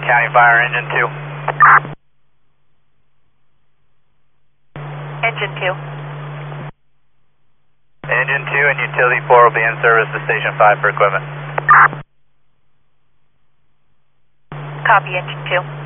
County Fire, Engine 2. Engine 2. Engine 2 and Utility 4 will be in service to Station 5 for equipment. Copy, Engine 2.